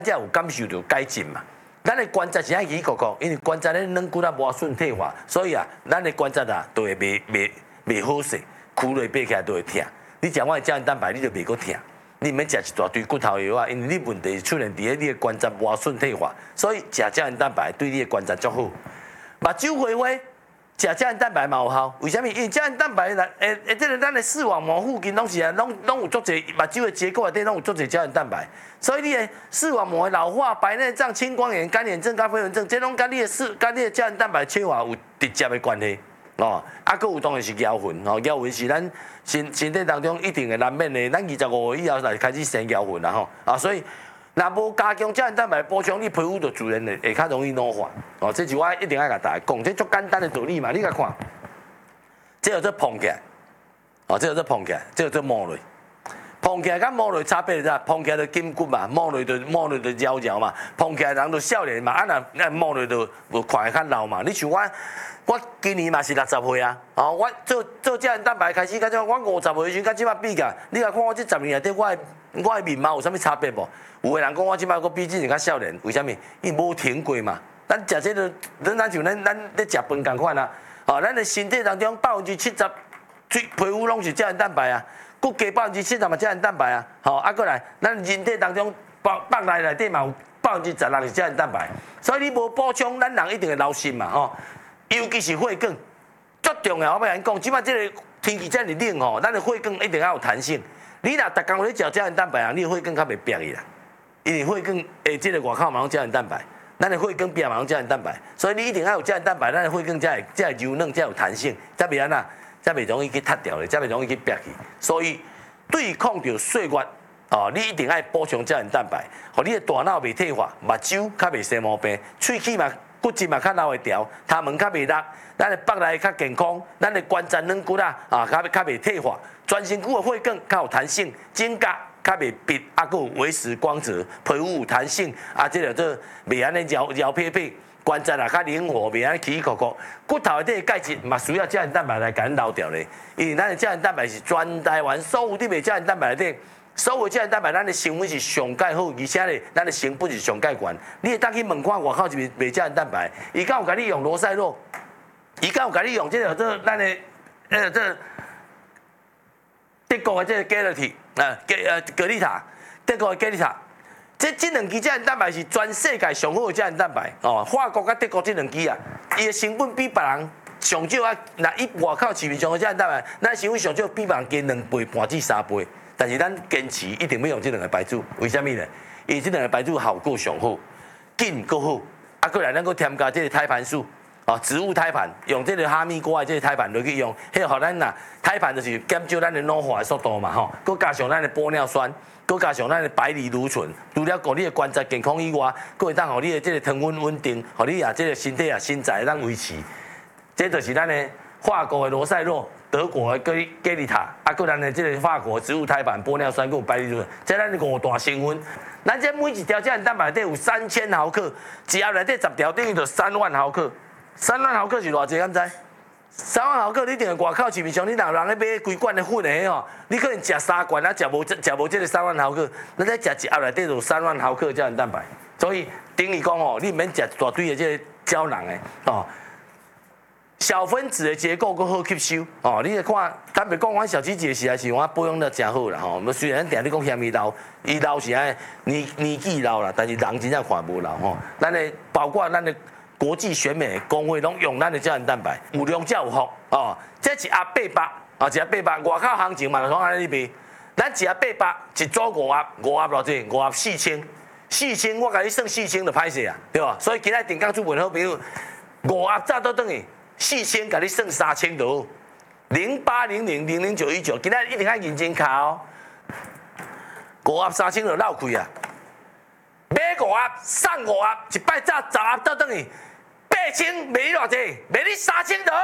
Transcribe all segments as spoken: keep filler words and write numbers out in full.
才有感受到改进嘛。咱的关节是爱起corcor，因为关节咧软骨啊无顺退化，所以啊，咱的关节啊都会袂袂袂好势，箍落爬起来都会疼。你食我的胶原蛋白，你就袂搁疼。你免食一大堆骨头药啊，因为你问题出现伫你的关节无顺退化，所以食胶原蛋白对你的关节足好。目睭花花，食胶原蛋白嘛有效，为什么？因为胶原蛋白来诶诶，这个咱的视网膜附近拢是啊，拢拢有足侪目睭的结构内底拢有足侪胶原蛋白，所以你的视网膜的老化、白内障、青光眼、干眼症、甲飞蚊症，这拢甲你的视、甲你的胶原蛋白缺乏有直接的关系。哦，啊，佮有当然是腰魂哦，腰魂是咱身身体当中一定会难免的，咱二十五岁以后才开始生腰魂啦吼，啊，所以若无加强胶原蛋白补充，你皮肤就自然会会较容易老化。哦，这是我一定要甲大家讲，这足简单的道理嘛，你甲看，这叫做膨起来，哦，这叫做膨起来，这叫做摸落。膨起来甲摸落差别是啥？膨起来就筋骨嘛，摸落就摸落就摇摇嘛，膨起来人就少年嘛，啊若那摸落就就看会较老嘛。你像我。我今年嘛是六十岁啊，哦，我做做胶原蛋白开始，甲这我五十岁时阵，甲即摆比较，你来看我这十年内底，我的我的面貌有啥物差别无？有的人讲我即摆佫比之前较少年，为什么？因为无停过嘛。咱食这个，咱咱像咱咱咧食饭共款啊，哦，咱的身体当中百分之七十，最皮肤拢是胶原蛋白啊，骨骼百分之七十嘛胶原蛋白啊，好，啊过来，咱人体当中百百内内底嘛有百分之十六是胶原蛋白，所以你无补充，咱人一定会老心嘛，吼。尤其是血管，最重要。我要你讲，即摆这个天气这么冷吼，咱的血管一定要有弹性。你若逐工咧食胶原蛋白啊，你的血管较袂瘪去啦。因为血管诶，这个外口嘛拢胶原蛋白，咱的血管边嘛拢胶原蛋白，所以你一定要有胶原蛋白，咱的血管才会才会柔软，才有弹性，才袂安那，才袂容易去塌掉咧，才袂容易去瘪去。所以对抗着岁月。哦，你一定要补充胶原蛋白，互你的大脑袂退化，目睭较袂生毛病，喙齿嘛。骨质嘛较留会调，头毛较袂落，咱的腹内较健康，咱的关节软骨啊啊较较袂退化，全身躯的血管较有弹性，指甲较袂闭，啊佫有维持光泽，皮肤有弹性，啊这个做袂安尼摇摇撇撇，关节也较灵活，袂安尼起起伏伏，骨头内底钙质嘛需要胶原蛋白来甲咱留掉咧，因为咱的胶原蛋白是全台湾所有伫卖胶原蛋白内底。所有胶原蛋白，咱的成分是上介好，而且咧，咱的成本是上介悬。你会当去问看外口是卖胶原蛋白，伊敢有甲你用罗塞洛，伊敢有甲你用这个这咱的呃这德国的这个 Galati 啊，呃格丽塔，德国的格丽塔，这这两支胶原蛋白是全世界上好的胶原蛋白哦。法国甲德国这两支啊，伊的成本比别人上少啊，那伊外口市面上的胶原蛋白，咱成本上少比别人加两倍半至三倍。但是咱坚持一定要用这两个牌子，为什么呢？因为这两个牌子效果上好，紧够好，啊，过来咱搁添加这个胎盘素，哦，植物胎盘，用这个哈密瓜的这个胎盘落去用，迄互咱呐胎盘就是减少咱的老化的速度嘛，吼，搁加上咱的玻尿酸，搁加上咱的白藜芦醇，除了互你的关节健康以外，搁会当互你的这个糖分稳定，互你啊这个身体啊身材当维持，这就是咱的法国的罗塞洛。德国的格格丽塔，啊，搁咱的这个法国植物胎盘、玻尿酸，搁有白藜芦醇，这咱五大成分。咱这每一条胶原蛋白内底有三千毫克，一盒内底十条等于就三万毫克。三万毫克是偌济？敢知？三万毫克你定外口市面上，你若人咧买规罐的粉的吼，你可能食三罐啊，食无食无这个三万毫克，咱在食一盒内底就三万毫克胶原蛋白。所以等于讲哦，你免食一大堆的这个胶囊的哦。小分子的结构更好吸收哦，你来看，坦白讲，我小七姐时还是我保养得真好啦吼。虽然定你讲嫌伊老，伊老是安年年纪老啦，但是人真正看无老吼。咱的包括咱的国际选美工会拢用咱的胶原蛋白，有量才有福哦。这一盒八百啊，一盒八百，外口行情嘛，拢安尼卖。咱一盒八百，一组五盒，五盒偌济？五盒四千，四千我甲你算四千就歹势啊，对吧？所以今仔定岗主问好朋友，五盒早倒转去。四千，甲你算三千就好。零八零零零零九一九，今仔一定要认真卡哦。五盒三千就绕开啊！买五盒送五盒，一摆早十盒倒转去，八千卖你偌济？卖你三千就好。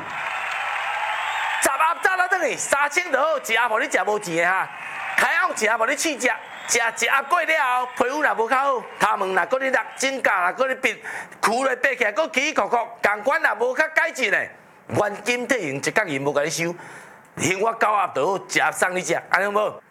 十盒早倒转去，三千就好，一盒互你食无钱的哈。开后一盒互你试食。食一盒过了后，皮肤若无较好，头毛若搁咧落，指甲若搁咧闭，跍咧爬起来，搁起起伏伏，感官若无较改进咧，原金体型一角银无甲你收，还我九盒就好，一盒送你食，安尼有无？